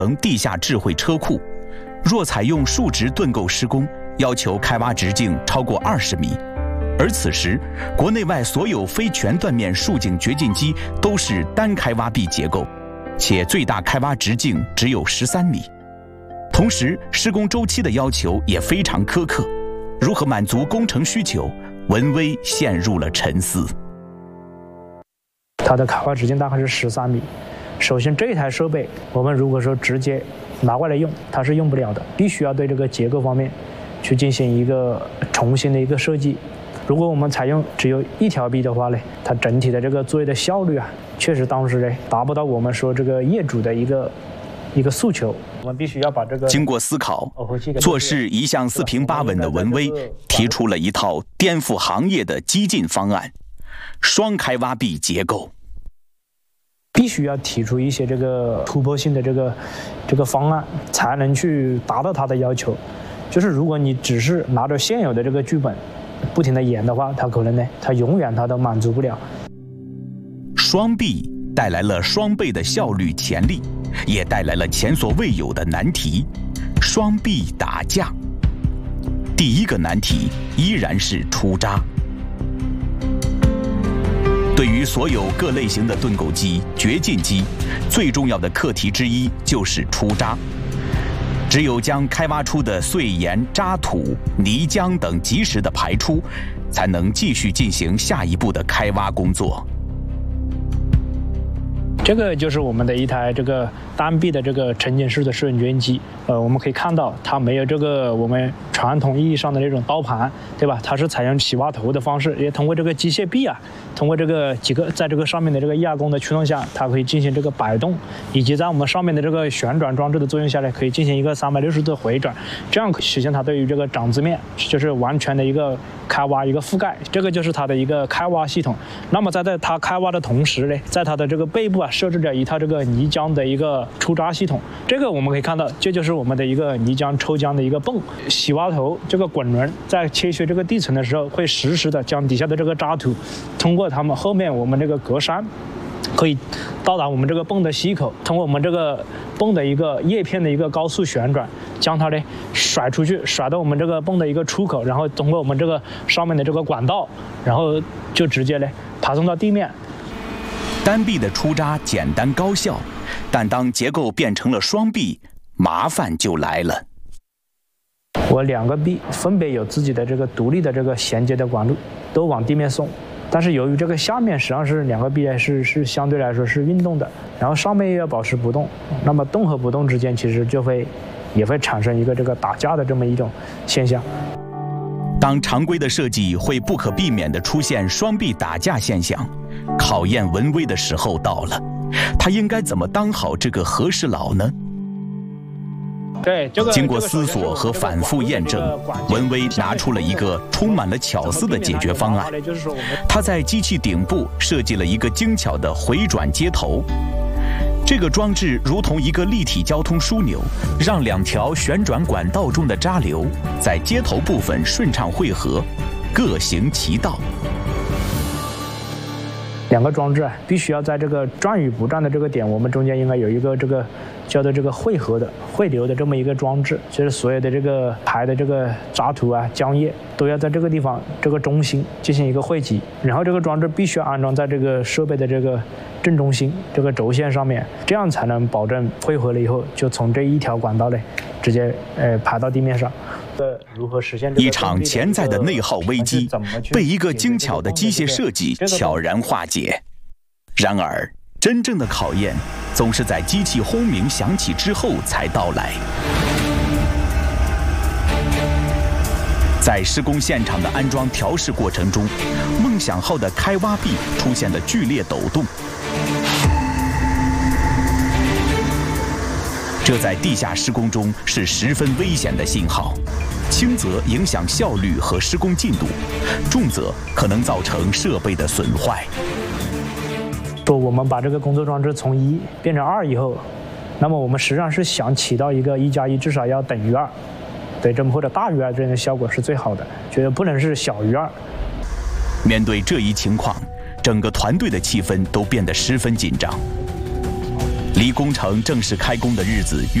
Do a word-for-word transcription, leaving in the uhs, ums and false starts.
成地下智慧车库。若采用竖直盾构施工，要求开挖直径超过二十米。而此时，国内外所有非全断面竖井掘进机都是单开挖壁结构，且最大开挖直径只有十三米。同时，施工周期的要求也非常苛刻。如何满足工程需求？文威陷入了沉思。 它的开挖直径大概是十三米。首先，这一台设备我们如果说直接拿过来用，它是用不了的，必须要对这个结构方面去进行一个重新的一个设计。如果我们采用只有一条壁的话呢，它整体的这个作业的效率啊，确实当时呢达不到我们说这个业主的一个一个诉求。我们必须要把这个经过思考，做事一向四平八稳的文威提出了一套颠覆行业的激进方案——双开挖壁结构。 必须要提出一些这个突破性的这个这个方案，才能去达到它的要求。就是如果你只是拿着现有的这个剧本不停的演的话，它可能呢，它永远它都满足不了。 双壁带来了双倍的效率潜力，也带来了前所未有的难题——双壁打架。第一个难题依然是出渣。对于所有各类型的盾构机、掘进机，最重要的课题之一就是出渣。只有将开挖出的碎岩、渣土、泥浆等及时的排出，才能继续进行下一步的开挖工作。 这个就是我们的一台这个单臂的这个沉浸式的摄影掘进机。呃，我们可以看到它没有这个我们传统意义上的那种刀盘，对吧？它是采用起挖头的方式，也通过这个机械臂啊，通过这个几个在这个上面的这个压弓的驱动下，它可以进行这个摆动，以及在我们上面的这个旋转装置的作用下呢，可以进行一个三百六十度的回转，这样实现它对于这个掌子面就是完全的一个开挖一个覆盖。这个就是它的一个开挖系统。那么在在它开挖的同时呢，在它的这个背部啊设置着一套这个泥浆的一个出渣系统。这个我们可以看到，这就是我们的一个泥浆抽浆的一个泵。洗挖头这个滚轮在切削这个地层的时候，会实时的将底下的这个渣土通过它们后面我们这个格栅，可以到达我们这个泵的吸口，通过我们这个泵的一个叶片的一个高速旋转，将它呢甩出去，甩到我们这个泵的一个出口，然后通过我们这个上面的这个管道，然后就直接呢爬送到地面。 单臂的出渣简单高效，但当结构变成了双臂，麻烦就来了。 我两个臂分别有自己的这个独立的这个衔接的管路，都往地面送。但是由于这个下面实际上是两个臂是是相对来说是运动的，然后上面又要保持不动，那么动和不动之间其实就会也会产生一个这个打架的这么一种现象。 当常规的设计会不可避免地出现双臂打架现象，考验文威的时候到了，他应该怎么当好这个和事佬呢？ 对，这个经过思索和反复验证，文威拿出了一个充满了巧思的解决方案。他在机器顶部设计了一个精巧的回转接头，这个装置如同一个立体交通枢纽，让两条旋转管道中的渣流在接头部分顺畅汇合，各行其道。 两个装置啊，必须要在这个转与不转的这个点，我们中间应该有一个这个叫做这个汇合的汇流的这么一个装置，就是所有的这个排的这个渣土啊、浆液都要在这个地方这个中心进行一个汇集，然后这个装置必须要安装在这个设备的这个正中心这个轴线上面，这样才能保证汇合了以后就从这一条管道内直接呃排到地面上。如何实现一场潜在的内耗危机被一个精巧的机械设计悄然化解。然而，真正的考验总是在机器轰鸣响起之后才到来。在施工现场的安装调试过程中，梦想号的开挖臂出现了剧烈抖动，这在地下施工中是十分危险的信号。轻则影响效率和施工进度，重则可能造成设备的损坏。 说我们把这个工作装置从一变成二以后，那么我们实际上是想起到一个一加一至少要等于二，对，这么或者大于二这样的效果是最好的，觉得不能是小于二。 面对这一情况，整个团队的气氛都变得十分紧张。 离工程正式开工的日子